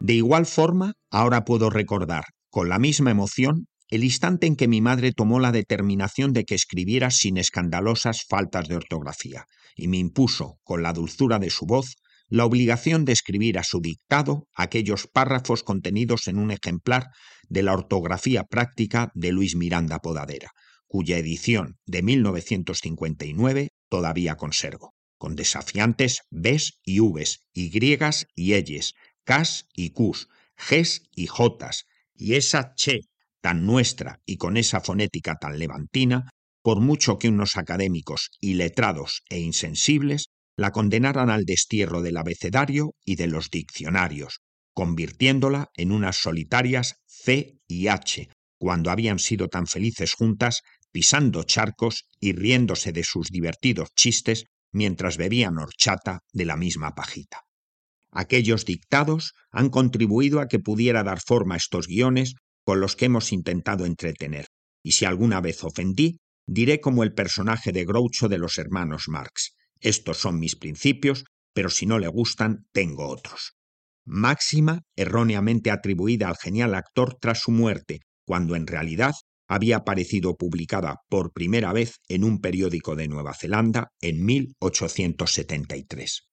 De igual forma, ahora puedo recordar, con la misma emoción, el instante en que mi madre tomó la determinación de que escribiera sin escandalosas faltas de ortografía, y me impuso, con la dulzura de su voz, la obligación de escribir a su dictado aquellos párrafos contenidos en un ejemplar de la ortografía práctica de Luis Miranda Podadera, cuya edición de 1959 todavía conservo, con desafiantes Bs y Vs, Ys y Ys, Ks y Qs, Gs y Js, y esa che tan nuestra y con esa fonética tan levantina, por mucho que unos académicos iletrados e insensibles la condenaran al destierro del abecedario y de los diccionarios, convirtiéndola en unas solitarias C y H, cuando habían sido tan felices juntas, pisando charcos y riéndose de sus divertidos chistes mientras bebían horchata de la misma pajita. Aquellos dictados han contribuido a que pudiera dar forma a estos guiones con los que hemos intentado entretener, y si alguna vez ofendí, diré como el personaje de Groucho de los hermanos Marx: estos son mis principios, pero si no le gustan, tengo otros. Máxima erróneamente atribuida al genial actor tras su muerte, cuando en realidad había aparecido publicada por primera vez en un periódico de Nueva Zelanda en 1873.